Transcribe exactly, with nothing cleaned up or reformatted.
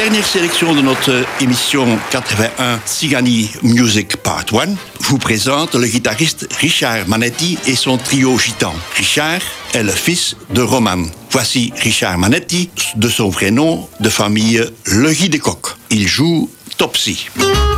Dernière sélection de notre émission quatre-vingt-un Tsigani Music Part un vous présente le guitariste Richard Manetti et son trio gitan. Richard est le fils de Roman. Voici Richard Manetti, de son vrai nom de famille Le Guy de Coq. Il joue Topsy.